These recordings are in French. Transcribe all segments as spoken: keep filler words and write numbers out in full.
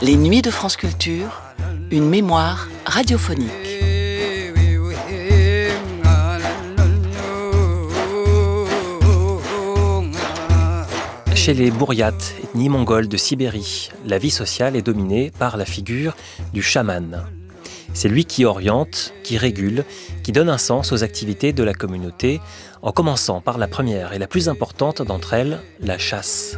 Les Nuits de France Culture, une mémoire radiophonique. Chez les Bouryats, ethnie mongole de Sibérie, la vie sociale est dominée par la figure du chaman. C'est lui qui oriente, qui régule, qui donne un sens aux activités de la communauté, en commençant par la première et la plus importante d'entre elles, la chasse.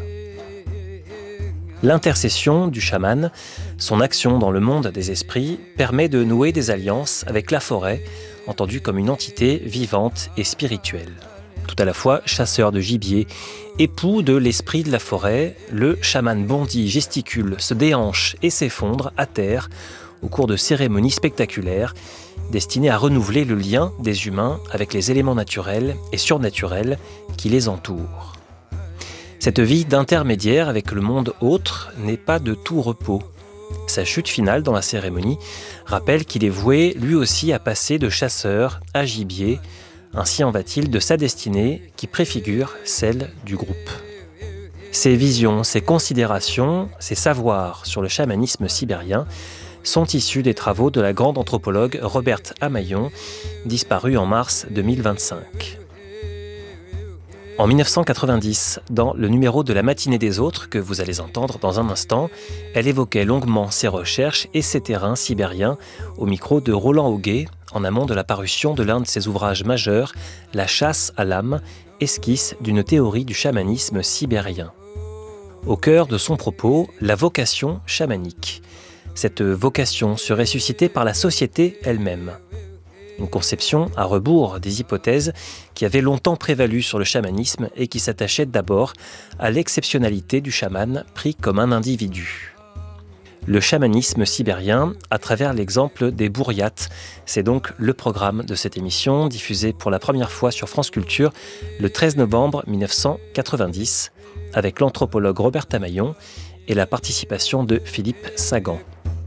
L'intercession du chaman, son action dans le monde des esprits, permet de nouer des alliances avec la forêt, entendue comme une entité vivante et spirituelle. Tout à la fois chasseur de gibier, époux de l'esprit de la forêt, le chaman bondit, gesticule, se déhanche et s'effondre à terre au cours de cérémonies spectaculaires destinées à renouveler le lien des humains avec les éléments naturels et surnaturels qui les entourent. Cette vie d'intermédiaire avec le monde autre n'est pas de tout repos. Sa chute finale dans la cérémonie rappelle qu'il est voué lui aussi à passer de chasseur à gibier. Ainsi en va-t-il de sa destinée qui préfigure celle du groupe. Ses visions, ses considérations, ses savoirs sur le chamanisme sibérien sont issus des travaux de la grande anthropologue Roberte Amaillon, disparue en mars deux mille vingt-cinq. En dix-neuf cent quatre-vingt-dix, dans le numéro de La Matinée des Autres, que vous allez entendre dans un instant, elle évoquait longuement ses recherches et ses terrains sibériens au micro de Roland Auguet, en amont de la parution de l'un de ses ouvrages majeurs, La chasse à l'âme, esquisse d'une théorie du chamanisme sibérien. Au cœur de son propos, la vocation chamanique. Cette vocation serait suscitée par la société elle-même. Une conception à rebours des hypothèses qui avaient longtemps prévalu sur le chamanisme et qui s'attachait d'abord à l'exceptionnalité du chaman pris comme un individu. Le chamanisme sibérien à travers l'exemple des Bouryats, c'est donc le programme de cette émission diffusée pour la première fois sur France Culture le treize novembre dix-neuf cent quatre-vingt-dix avec l'anthropologue Roberte Amaillon et la participation de Philippe Sagan.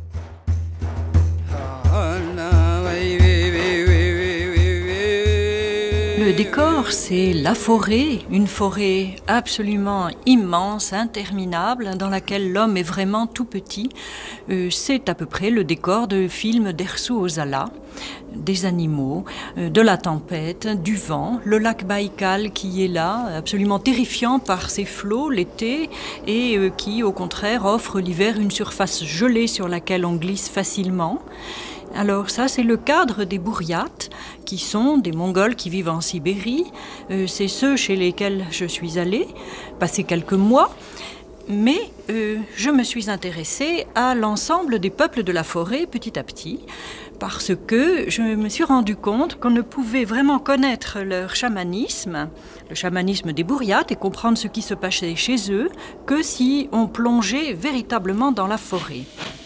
Le décor, c'est la forêt, une forêt absolument immense, interminable, dans laquelle l'homme est vraiment tout petit. Euh, c'est à peu près le décor de films d'Ersu Ozala, des animaux, euh, de la tempête, du vent, le lac Baïkal qui est là, absolument terrifiant par ses flots l'été, et euh, qui, au contraire, offre l'hiver une surface gelée sur laquelle on glisse facilement. Alors ça, c'est le cadre des Bouryats, qui sont des Mongols qui vivent en Sibérie. Euh, c'est ceux chez lesquels je suis allée, passer quelques mois. Mais euh, je me suis intéressée à l'ensemble des peuples de la forêt petit à petit, parce que je me suis rendu compte qu'on ne pouvait vraiment connaître leur chamanisme, le chamanisme des Bouryats, et comprendre ce qui se passait chez eux, que si on plongeait véritablement dans la forêt.